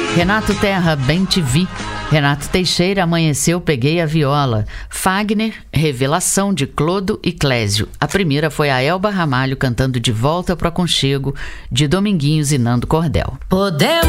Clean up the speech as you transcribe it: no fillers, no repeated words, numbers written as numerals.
Renato Terra, Bem Te Vi. Renato Teixeira, Amanheceu, Peguei a Viola. Fagner, Revelação, de Clodo e Clésio. A primeira foi a Elba Ramalho cantando De Volta pro Aconchego, de Dominguinhos e Nando Cordel. Podemos